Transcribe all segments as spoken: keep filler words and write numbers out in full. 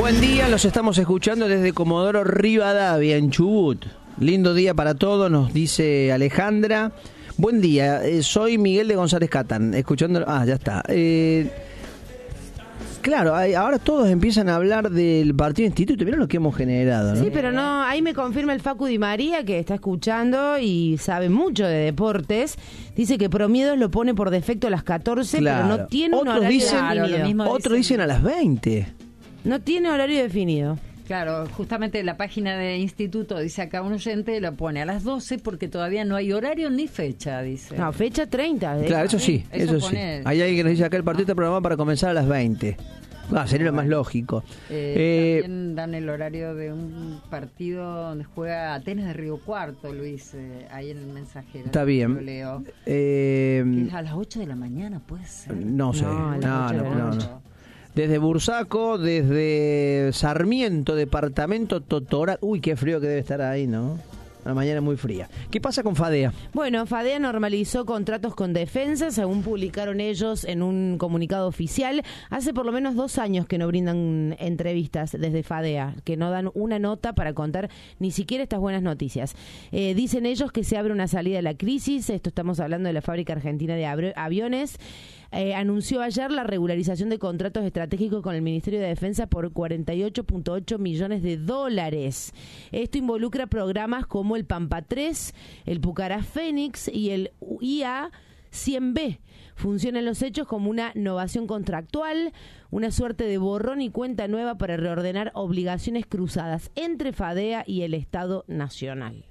Buen día, los estamos escuchando desde Comodoro Rivadavia, en Chubut. Lindo día para todos, nos dice Alejandra. Buen día, eh, soy Miguel de González Catán, escuchando... Ah, ya está. Eh, claro, hay, ahora todos empiezan a hablar del partido instituto, mirá lo que hemos generado, ¿no? Sí, pero no, ahí me confirma el Facu Di María, que está escuchando y sabe mucho de deportes. Dice que Promiedos lo pone por defecto a las catorce, Claro. pero no tiene un Otros horario dicen, definido. Claro, lo mismo Otros dicen a las veinte. No tiene horario definido. Claro, justamente la página de instituto, dice acá un oyente, lo pone a las doce porque todavía no hay horario ni fecha, dice. No, fecha treinta. ¿eh? Claro, eso sí, Eso eso, sí. pone- Hay alguien que nos dice acá el partido está programado para comenzar a las veinte. Ah, sería lo más lógico. Eh, Eh, también dan el horario de un partido donde juega Atenas de Río Cuarto, Luis, eh, ahí en el mensajero. Está Lo bien. leo. Eh, Que es a las ocho de la mañana, puede ser. no sé, No, a las no, ocho de no, la no, noche. no. Desde Bursaco, desde Sarmiento, departamento Totoral. Uy, qué frío que debe estar ahí, ¿no? La mañana muy fría. ¿Qué pasa con Fadea? Bueno, Fadea normalizó contratos con defensa, según publicaron ellos en un comunicado oficial. Hace por lo menos dos años que no brindan entrevistas desde Fadea, que no dan una nota para contar ni siquiera estas buenas noticias. Eh, dicen ellos que se abre una salida de la crisis, esto estamos hablando de la fábrica argentina de abri- aviones. Eh, anunció ayer la regularización de contratos estratégicos con el Ministerio de Defensa por cuarenta y ocho punto ocho millones de dólares. Esto involucra programas como el Pampa tres, el Pucará Fénix y el I A cien B. Funcionan los hechos como una novación contractual, una suerte de borrón y cuenta nueva para reordenar obligaciones cruzadas entre Fadea y el Estado Nacional.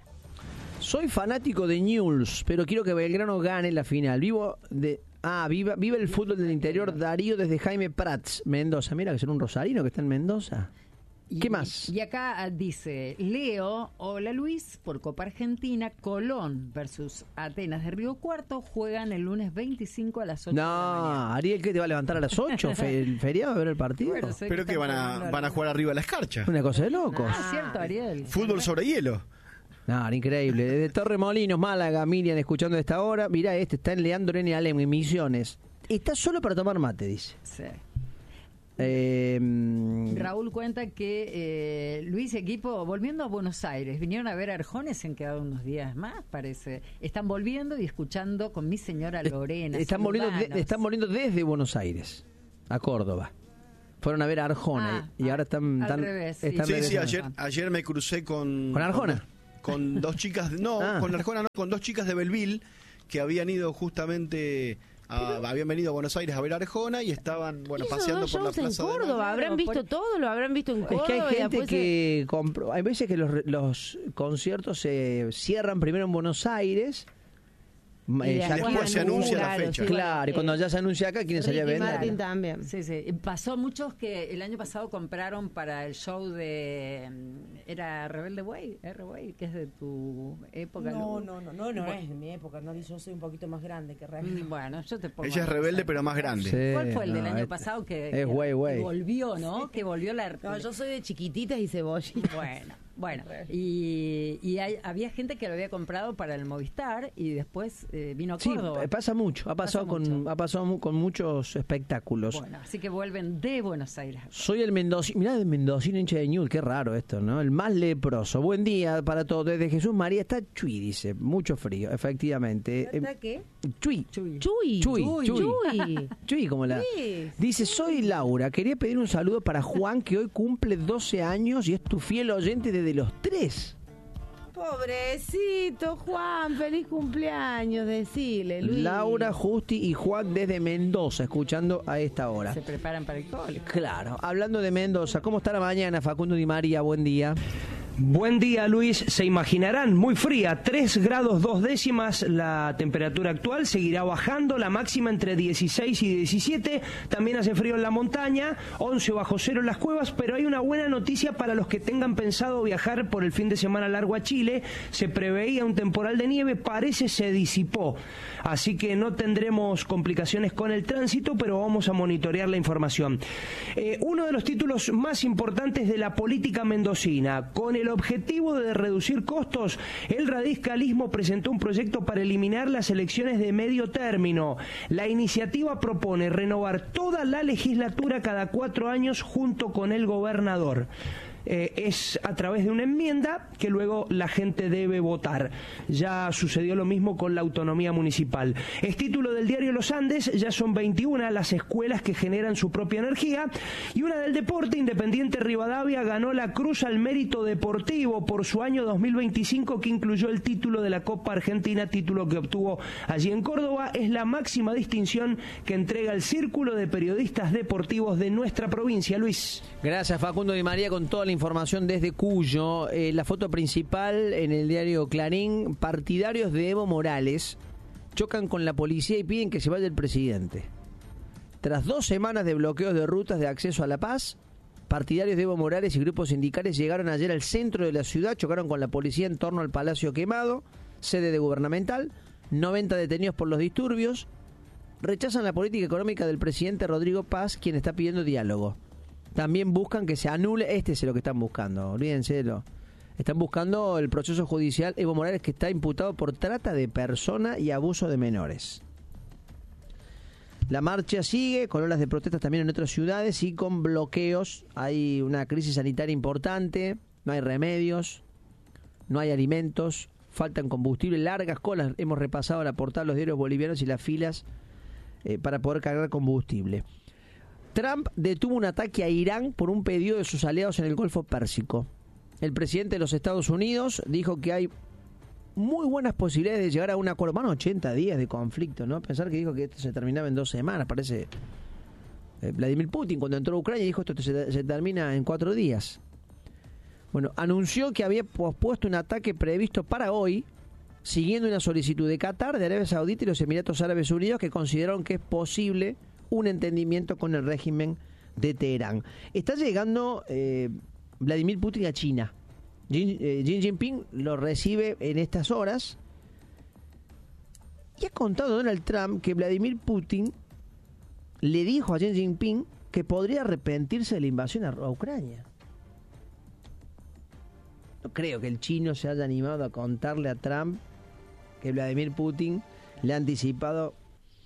Soy fanático de Newell's, pero quiero que Belgrano gane la final. Vivo de... Ah, viva, viva el fútbol del interior. Darío desde Jaime Prats, Mendoza. Mira que será un rosarino que está en Mendoza. ¿Qué Y- más? Y acá ah, dice, Leo, hola Luis, por Copa Argentina, Colón versus Atenas de Río Cuarto juegan el lunes veinticinco a las ocho de la No, mañana. Ariel, ¿qué te va a levantar a las ocho? Fe- ¿El feriado a ver el partido? Bueno, sé Pero que están van a, jugando van a algo. jugar arriba de la escarcha. Una cosa de locos. Ah, cierto, Ariel. Fútbol sobre hielo. No, increíble. Desde Torremolinos, Málaga, Miriam, escuchando a esta hora. Mirá, este está en Leandro N. Alem, en Misiones. Está solo para tomar mate, dice. Sí. Eh, Raúl cuenta que eh, Luis y equipo, volviendo a Buenos Aires, vinieron a ver a Arjona, se han quedado unos días más, parece. Están volviendo y escuchando con mi señora Lorena. están, volviendo de- Silvanos. están volviendo desde Buenos Aires a Córdoba. Fueron a ver a Arjona Ah, y ahora están... al están- revés, sí. están Sí, sí, regresando. ayer, ayer me crucé con... ¿Con Arjona? Con, con dos chicas, de- no, Ah. con Arjona no, con dos chicas de Belville que habían ido justamente, a, habían venido a Buenos Aires a ver a Arjona y estaban, bueno, Hizo paseando dos por la shows en plaza de Córdoba, Mayo. habrán Claro, visto por- todo, lo habrán visto en Es Córdoba. que hay y gente después se- que... compro- hay veces que los, los conciertos se cierran primero en Buenos Aires. Y eh, ya después después se anuncia la claro, fecha. sí, Claro, y bueno, cuando eh, ya se anuncia acá, quieren salir a Ricky vender. Martin también. Sí, sí. Pasó muchos que el año pasado compraron para el show de... mm, Era Rebelde Way, R Way, que es de tu época. No, Lu. no, no, no, no es de mi época, no, yo soy un poquito más grande que Rebelde. Mm, Bueno, yo te pongo... Ella es rebelde pero más grande. Sí, ¿Cuál fue el del no, año este- pasado que, es que- Way que Way. volvió, ¿no? Que volvió la... No, yo soy de chiquititas y cebollitas. Bueno, bueno. Y, y hay- había gente que lo había comprado para el Movistar y después eh, vino a Sí, Córdoba. eh, pasa mucho, ha pasado Pasa con mucho. ha pasado mu- con muchos espectáculos. Bueno, así que vuelven de Buenos Aires. Soy el mendocino, mirá, el mendocino hincha de Ñul, qué raro esto, ¿no? El más leproso. Buen día para todos. Desde Jesús María está Chuy, dice, mucho frío, efectivamente. ¿Está Eh, qué? Chuy. Chuy. Chuy. Chuy, Chuy. Chuy. Chuy. Chuy, como la... Sí. Dice, soy Laura, quería pedir un saludo para Juan, que hoy cumple doce años y es tu fiel oyente desde los tres. Pobrecito Juan, feliz cumpleaños, decile, Luis. Laura, Justi y Juan desde Mendoza, escuchando a esta hora. Se preparan para el cole. Claro, hablando de Mendoza, ¿cómo está la mañana? Facundo Di María, buen día. Buen día, Luis. Se imaginarán, muy fría, tres grados dos décimas la temperatura actual, seguirá bajando, la máxima entre dieciséis y diecisiete, también hace frío en la montaña, once bajo cero en las cuevas, pero hay una buena noticia para los que tengan pensado viajar por el fin de semana largo a Chile. Se preveía un temporal de nieve, parece se disipó, así que no tendremos complicaciones con el tránsito, pero vamos a monitorear la información. Eh, uno de los títulos más importantes de la política mendocina, con el el objetivo de reducir costos, el radicalismo presentó un proyecto para eliminar las elecciones de medio término. La iniciativa propone renovar toda la legislatura cada cuatro años junto con el gobernador. Eh, es a través de una enmienda que luego la gente debe votar. Ya sucedió lo mismo con la autonomía municipal. Es título del diario Los Andes, ya son veintiuna las escuelas que generan su propia energía, y una del deporte. Independiente Rivadavia ganó la Cruz al Mérito Deportivo por su año dos mil veinticinco, que incluyó el título de la Copa Argentina, título que obtuvo allí en Córdoba. Es la máxima distinción que entrega el Círculo de Periodistas Deportivos de nuestra provincia. Luis. Gracias, Facundo Di María, con toda la información desde Cuyo. Eh, la foto principal en el diario Clarín: partidarios de Evo Morales chocan con la policía y piden que se vaya el presidente. Tras dos semanas de bloqueos de rutas de acceso a La Paz, partidarios de Evo Morales y grupos sindicales llegaron ayer al centro de la ciudad, chocaron con la policía en torno al Palacio Quemado, sede de gubernamental. noventa detenidos por los disturbios. Rechazan la política económica del presidente Rodrigo Paz, quien está pidiendo diálogo. También buscan que se anule, este es lo que están buscando, olvídenselo. Están buscando el proceso judicial Evo Morales, que está imputado por trata de persona y abuso de menores. La marcha sigue, con olas de protestas también en otras ciudades y con bloqueos. Hay una crisis sanitaria importante, no hay remedios, no hay alimentos, faltan combustible, largas colas. Hemos repasado la portada de los diarios bolivianos y las filas eh, para poder cargar combustible. Trump detuvo un ataque a Irán por un pedido de sus aliados en el Golfo Pérsico. El presidente de los Estados Unidos dijo que hay muy buenas posibilidades de llegar a un acuerdo. Van ochenta días de conflicto, ¿no? Pensar que dijo que esto se terminaba en dos semanas, parece eh, Vladimir Putin cuando entró a Ucrania dijo esto se, se termina en cuatro días. Bueno, anunció que había pospuesto un ataque previsto para hoy, siguiendo una solicitud de Qatar, de Arabia Saudita y los Emiratos Árabes Unidos, que consideraron que es posible un entendimiento con el régimen de Teherán. Está llegando eh, Vladimir Putin a China. Xi, eh, Xi Jinping lo recibe en estas horas. Y ha contado Donald Trump que Vladimir Putin le dijo a Xi Jinping que podría arrepentirse de la invasión a, a Ucrania. No creo que el chino se haya animado a contarle a Trump que Vladimir Putin le ha anticipado.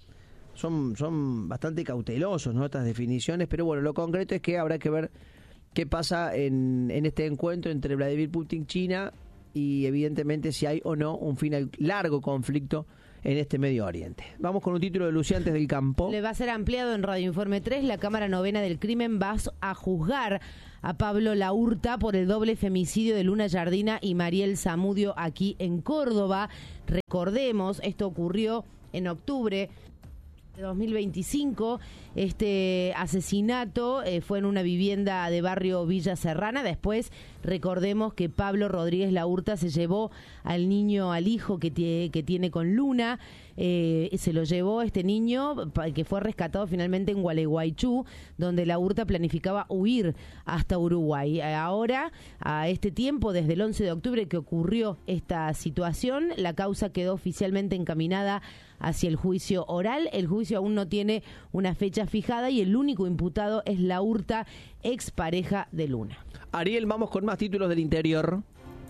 Son, son bastante cautelosos, ¿no?, estas definiciones, pero bueno, lo concreto es que habrá que ver qué pasa en, en este encuentro entre Vladimir Putin, China, y evidentemente si hay o no un final largo conflicto en este Medio Oriente. Vamos con un título de Luciantes del Campo. Le va a ser ampliado en Radio Informe tres. La Cámara Novena del Crimen va a juzgar a Pablo Laurta por el doble femicidio de Luna Yardina y Mariel Zamudio aquí en Córdoba. Recordemos, esto ocurrió en octubre de dos mil veinticinco. Este asesinato eh, fue en una vivienda de barrio Villa Serrana. Después, recordemos que Pablo Rodríguez Laurta se llevó al niño, al hijo que, tie, que tiene con Luna. Eh, se lo llevó este niño, que fue rescatado finalmente en Gualeguaychú, donde Laurta planificaba huir hasta Uruguay. Ahora, a este tiempo, desde el once de octubre que ocurrió esta situación, la causa quedó oficialmente encaminada hacia el juicio oral. El juicio aún no tiene una fecha fijada y el único imputado es Laurta, expareja de Luna. Ariel, vamos con más títulos del interior.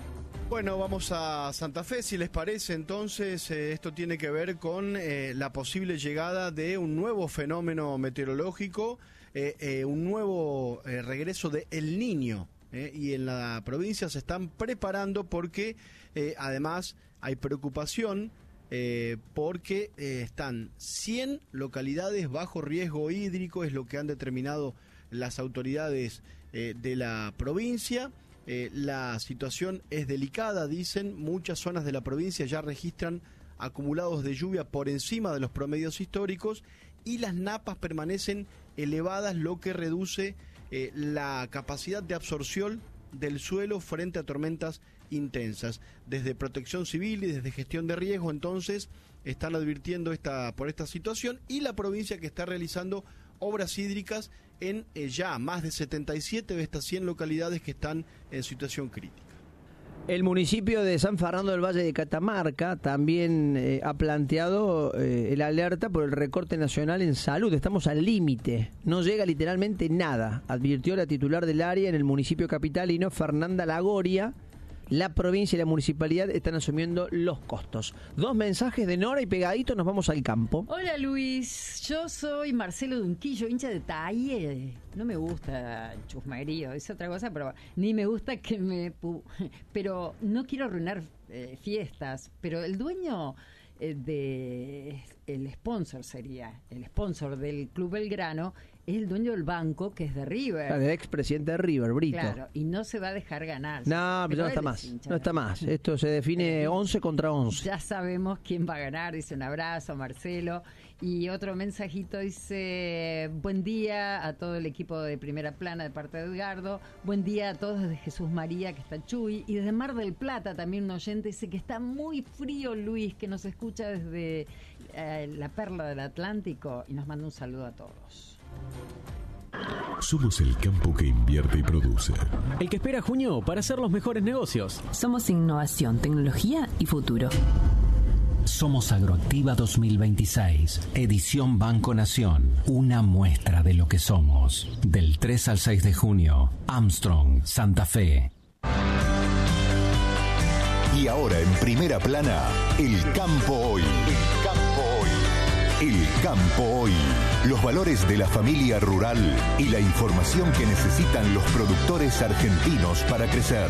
Bueno, vamos a Santa Fe, si les parece. Entonces, eh, esto tiene que ver con eh, la posible llegada de un nuevo fenómeno meteorológico, eh, eh, un nuevo eh, regreso de El Niño. Eh, y en la provincia se están preparando porque eh, además hay preocupación eh, porque eh, están cien localidades bajo riesgo hídrico, es lo que han determinado las autoridades eh, de la provincia. Eh, la situación es delicada, dicen. Muchas zonas de la provincia ya registran acumulados de lluvia por encima de los promedios históricos y las napas permanecen elevadas, lo que reduce eh, la capacidad de absorción del suelo frente a tormentas intensas. Desde Protección Civil y desde Gestión de Riesgo, entonces, están advirtiendo esta por esta situación, y la provincia que está realizando obras hídricas en eh, ya más de setenta y siete de estas cien localidades que están en situación crítica. El municipio de San Fernando del Valle de Catamarca también eh, ha planteado eh, el alerta por el recorte nacional en salud. Estamos al límite, no llega literalmente nada, advirtió la titular del área en el municipio capitalino, Fernanda Lagoria. La provincia y la municipalidad están asumiendo los costos. Dos mensajes de Nora y pegadito nos vamos al campo. Hola Luis, yo soy Marcelo Dunquillo, hincha de Talle. No me gusta el chusmerío, es otra cosa, pero ni me gusta que me... Pu- pero no quiero arruinar eh, fiestas, pero el dueño eh, de... el sponsor sería, el sponsor del Club Belgrano, es el dueño del banco, que es de River. El expresidente de River, Brito. Claro, y no se va a dejar ganar. No, pero, pero no está más. No está más. Esto se define once contra once. Ya sabemos quién va a ganar. Dice un abrazo a Marcelo. Y otro mensajito dice: buen día a todo el equipo de Primera Plana de parte de Edgardo. Buen día a todos desde Jesús María, que está Chuy. Y desde Mar del Plata también un oyente dice que está muy frío, Luis, que nos escucha desde eh, la perla del Atlántico. Y nos manda un saludo a todos. Somos el campo que invierte y produce. El que espera junio para hacer los mejores negocios. Somos innovación, tecnología y futuro. Somos Agroactiva dos mil veintiséis, edición Banco Nación. Una muestra de lo que somos. Del tres al seis de junio, Armstrong, Santa Fe. Y ahora en Primera Plana, el campo hoy. El campo hoy. El campo hoy. Los valores de la familia rural y la información que necesitan los productores argentinos para crecer.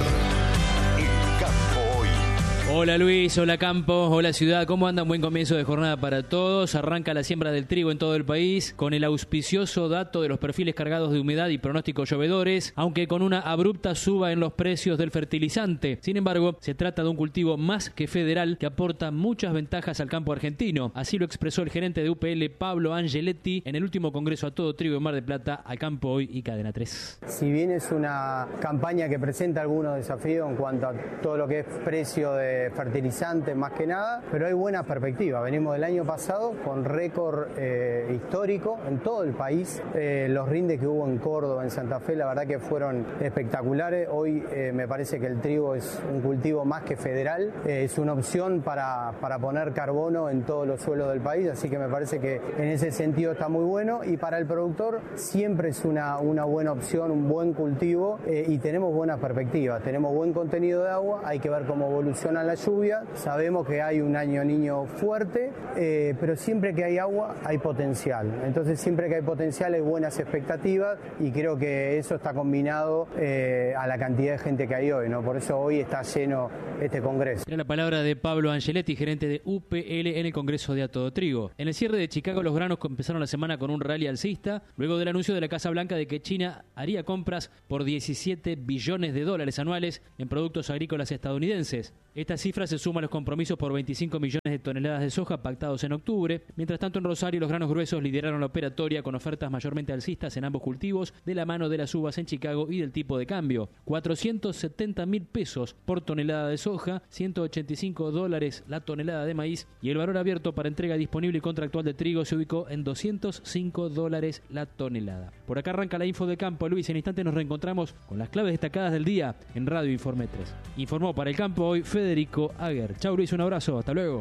El campo hoy. Hola Luis, hola Campo, hola Ciudad, ¿cómo andan? Buen comienzo de jornada para todos. Arranca la siembra del trigo en todo el país con el auspicioso dato de los perfiles cargados de humedad y pronósticos llovedores, aunque con una abrupta suba en los precios del fertilizante. Sin embargo, se trata de un cultivo más que federal que aporta muchas ventajas al campo argentino. Así lo expresó el gerente de U P L, Pablo Angeletti, en el último congreso a todo trigo en Mar del Plata, al Campo Hoy y Cadena tres. Si bien es una campaña que presenta algunos desafíos en cuanto a todo lo que es precio de fertilizantes más que nada, pero hay buena perspectiva. Venimos del año pasado con récord eh, histórico en todo el país. Eh, los rindes que hubo en Córdoba, en Santa Fe, la verdad que fueron espectaculares. Hoy eh, me parece que el trigo es un cultivo más que federal, eh, es una opción para, para poner carbono en todos los suelos del país, así que me parece que en ese sentido está muy bueno, y para el productor siempre es una, una buena opción, un buen cultivo, eh, y tenemos buenas perspectivas, tenemos buen contenido de agua, hay que ver cómo evoluciona la lluvia. Sabemos que hay un año niño fuerte, eh, pero siempre que hay agua hay potencial. Entonces siempre que hay potencial hay buenas expectativas, y creo que eso está combinado eh, a la cantidad de gente que hay hoy, ¿no? Por eso hoy está lleno este congreso. Era la palabra de Pablo Angeletti, gerente de U P L en el Congreso de A Todo Trigo. En el cierre de Chicago, los granos empezaron la semana con un rally alcista, luego del anuncio de la Casa Blanca de que China haría compras por diecisiete billones de dólares anuales en productos agrícolas estadounidenses. Esta cifra se suma a los compromisos por veinticinco millones de toneladas de soja pactados en octubre. Mientras tanto, en Rosario, los granos gruesos lideraron la operatoria con ofertas mayormente alcistas en ambos cultivos, de la mano de las uvas en Chicago y del tipo de cambio. cuatrocientos setenta mil pesos por tonelada de soja, ciento ochenta y cinco dólares la tonelada de maíz, y el valor abierto para entrega disponible y contractual de trigo se ubicó en doscientos cinco dólares la tonelada. Por acá arranca la info de campo, Luis. En instante nos reencontramos con las claves destacadas del día en Radio Informe tres. Informó para el Campo Hoy Federico Aguer. Chau Luis, un abrazo, hasta luego.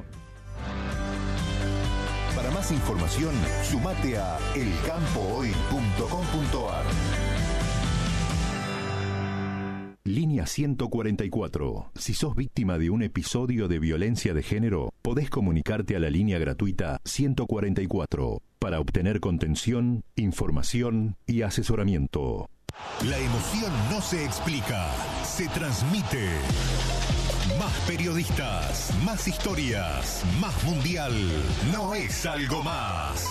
Para más información, sumate a el campo hoy punto com punto a r. Línea ciento cuarenta y cuatro. Si sos víctima de un episodio de violencia de género, podés comunicarte a la línea gratuita ciento cuarenta y cuatro para obtener contención, información y asesoramiento. La emoción no se explica, se transmite. Más periodistas, más historias, más mundial. No es algo más.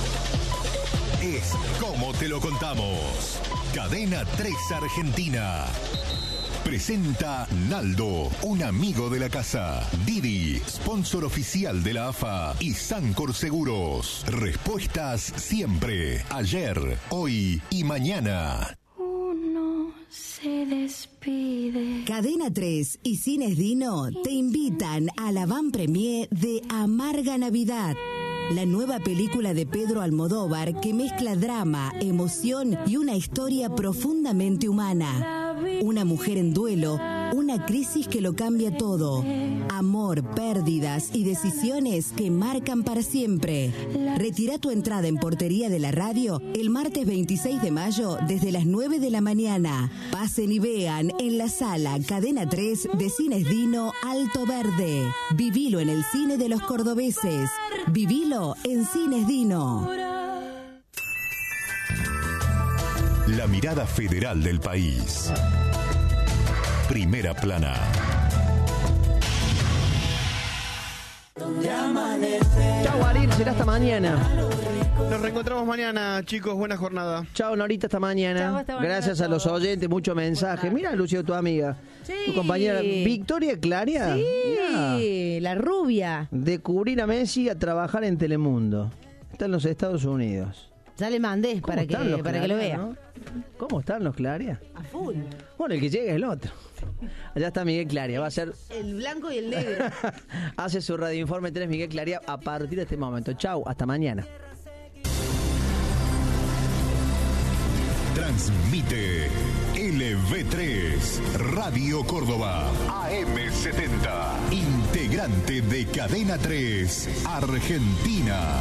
Es como te lo contamos. Cadena tres Argentina. Presenta Naldo, un amigo de la casa. Didi, sponsor oficial de la A F A. Y Sancor Seguros. Respuestas siempre. Ayer, hoy y mañana. Uno se despide. Cadena tres y Cines Dino te invitan a la van premier de Amarga Navidad. La nueva película de Pedro Almodóvar que mezcla drama, emoción y una historia profundamente humana. Una mujer en duelo Una crisis que lo cambia todo. Amor, pérdidas y decisiones que marcan para siempre. Retira tu entrada en Portería de la Radio el martes veintiséis de mayo desde las nueve de la mañana. Pasen y vean en la sala Cadena tres de Cines Dino Alto Verde. Vivilo en el cine de los cordobeses. Vivilo en Cines Dino. La mirada federal del país. Primera plana. Chau, Ariel, será hasta mañana. Nos reencontramos mañana, chicos. Buena jornada. Chao, Norita, hasta mañana. Chau, hasta mañana Gracias a a los todos. oyentes, muchos mensajes. Mira, Lucio, tu amiga. Sí. Tu compañera Victoria Claria. Sí, Mirá. la rubia. De cubrir a Messi a trabajar en Telemundo. Está en los Estados Unidos. Ya le mandé ¿Cómo para que, están los para que lo Claria, vea. no? ¿Cómo están los Claria? A full. Bueno, el que llega es el otro. Allá está Miguel Claria. Va a ser... El blanco y el negro. Hace su radioinforme tres Miguel Claria a partir de este momento. Chau, hasta mañana. Transmite L V tres, Radio Córdoba, A M setenta, integrante de Cadena tres, Argentina.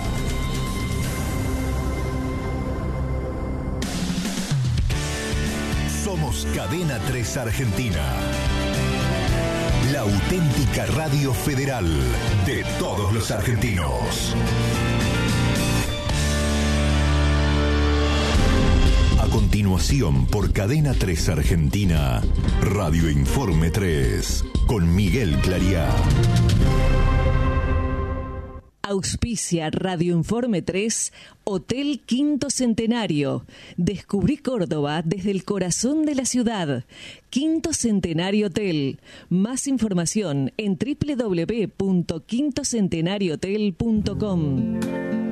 Somos Cadena tres Argentina, la auténtica radio federal de todos los argentinos. A continuación, por Cadena tres Argentina, Radio Informe tres, con Miguel Clariá. Auspicia Radio Informe tres, Hotel Quinto Centenario. Descubrí Córdoba desde el corazón de la ciudad. Quinto Centenario Hotel. Más información en doble u doble u doble u punto quinto centenario hotel punto com.